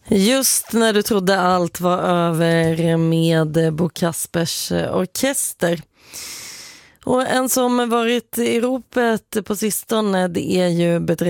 Just när du trodde allt var över med Bo Kaspers orkester. Och en som varit i ropet på sistone, det är ju